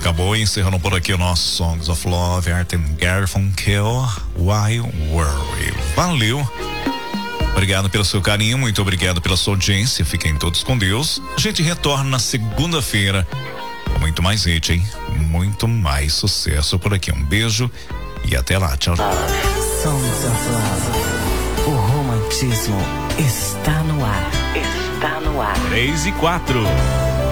Acabou encerrando por aqui o nosso Songs of Love, Art and Garfunkel, Why Worry. Valeu. Obrigado pelo seu carinho, muito obrigado pela sua audiência. Fiquem todos com Deus. A gente retorna na segunda-feira com muito mais hit, hein? Muito mais sucesso por aqui. Um beijo e até lá. Tchau. Songs of Love. O romantismo está no ar. Está no ar. 3 e 4.